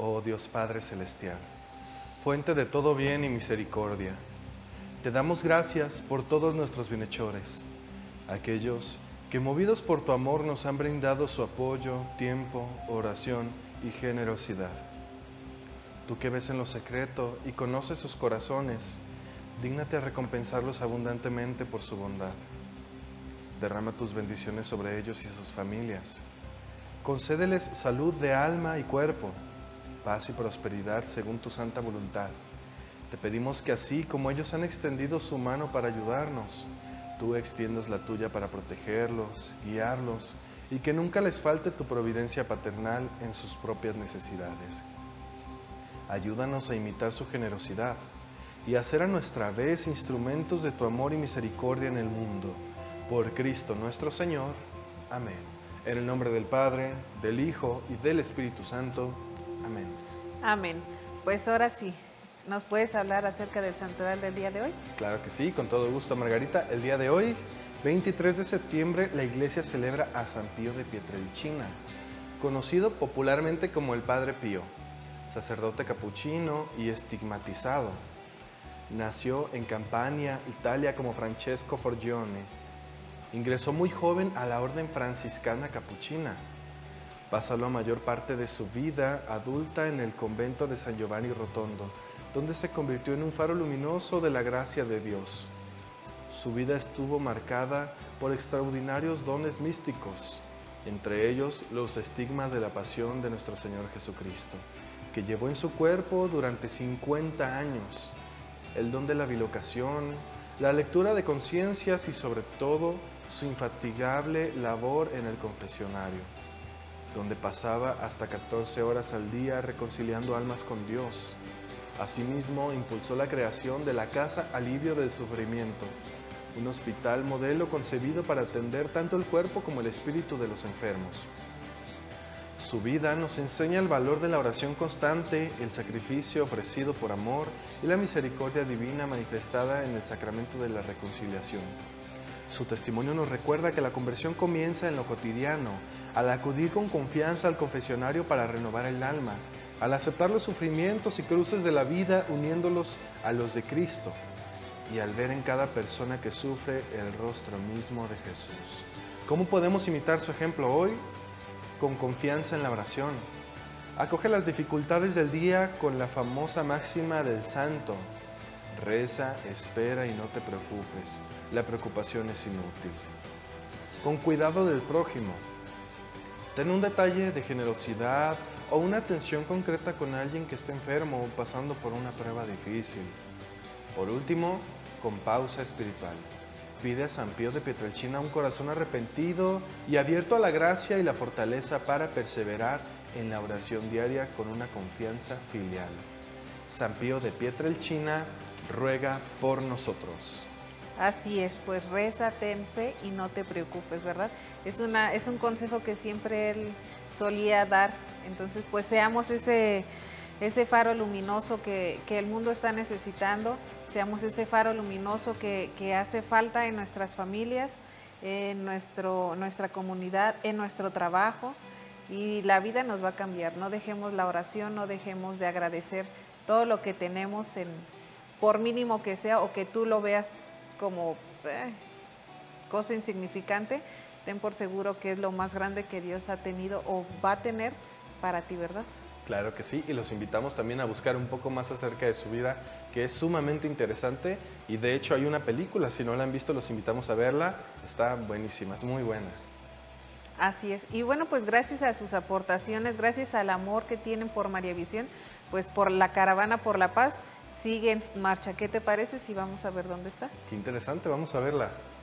oh Dios Padre Celestial, fuente de todo bien y misericordia. Te damos gracias por todos nuestros bienhechores, aquellos que movidos por tu amor nos han brindado su apoyo, tiempo, oración y generosidad. Tú que ves en lo secreto y conoces sus corazones, dígnate a recompensarlos abundantemente por su bondad. Derrama tus bendiciones sobre ellos y sus familias. Concédeles salud de alma y cuerpo, paz y prosperidad según tu santa voluntad. Te pedimos que así como ellos han extendido su mano para ayudarnos, tú extiendas la tuya para protegerlos, guiarlos y que nunca les falte tu providencia paternal en sus propias necesidades. Ayúdanos a imitar su generosidad y a ser a nuestra vez instrumentos de tu amor y misericordia en el mundo. Por Cristo nuestro Señor. Amén. En el nombre del Padre, del Hijo y del Espíritu Santo. Amén. Amén. Pues ahora sí, ¿nos puedes hablar acerca del santoral del día de hoy? Claro que sí, con todo gusto, Margarita. El día de hoy, 23 de septiembre, la Iglesia celebra a San Pío de Pietrelcina, conocido popularmente como el Padre Pío, sacerdote capuchino y estigmatizado. Nació en Campania, Italia, como Francesco Forgione. Ingresó muy joven a la orden franciscana capuchina. Pasó la mayor parte de su vida adulta en el convento de San Giovanni Rotondo, donde se convirtió en un faro luminoso de la gracia de Dios. Su vida estuvo marcada por extraordinarios dones místicos, entre ellos los estigmas de la pasión de nuestro Señor Jesucristo, que llevó en su cuerpo durante 50 años, el don de la bilocación, la lectura de conciencias y sobre todo su infatigable labor en el confesionario, donde pasaba hasta 14 horas al día reconciliando almas con Dios. Asimismo, impulsó la creación de la Casa Alivio del Sufrimiento, un hospital modelo concebido para atender tanto el cuerpo como el espíritu de los enfermos. Su vida nos enseña el valor de la oración constante, el sacrificio ofrecido por amor y la misericordia divina manifestada en el sacramento de la reconciliación. Su testimonio nos recuerda que la conversión comienza en lo cotidiano, al acudir con confianza al confesionario para renovar el alma, al aceptar los sufrimientos y cruces de la vida uniéndolos a los de Cristo, y al ver en cada persona que sufre el rostro mismo de Jesús. ¿Cómo podemos imitar su ejemplo hoy? Con confianza en la oración. Acoge las dificultades del día con la famosa máxima del santo: reza, espera y no te preocupes. La preocupación es inútil. Con cuidado del prójimo. Ten un detalle de generosidad o una atención concreta con alguien que esté enfermo o pasando por una prueba difícil. Por último, con pausa espiritual. Pide a San Pío de Pietrelcina un corazón arrepentido y abierto a la gracia y la fortaleza para perseverar en la oración diaria con una confianza filial. San Pío de Pietrelcina ruega por nosotros. Así es, pues reza, ten fe y no te preocupes, ¿verdad? Es un consejo que siempre él solía dar. Entonces, pues seamos ese faro luminoso que el mundo está necesitando, seamos ese faro luminoso que hace falta en nuestras familias, en nuestra comunidad, en nuestro trabajo, y la vida nos va a cambiar. No dejemos la oración, no dejemos de agradecer todo lo que tenemos, por mínimo que sea o que tú lo veas como cosa insignificante. Ten por seguro que es lo más grande que Dios ha tenido o va a tener para ti, ¿verdad? Claro que sí, y los invitamos también a buscar un poco más acerca de su vida, que es sumamente interesante, y de hecho hay una película, si no la han visto los invitamos a verla, está buenísima, es muy buena. Así es, y bueno, pues gracias a sus aportaciones, gracias al amor que tienen por María Visión, pues por la Caravana por la Paz, sigue en marcha. ¿Qué te parece si vamos a ver dónde está? Qué interesante, vamos a verla.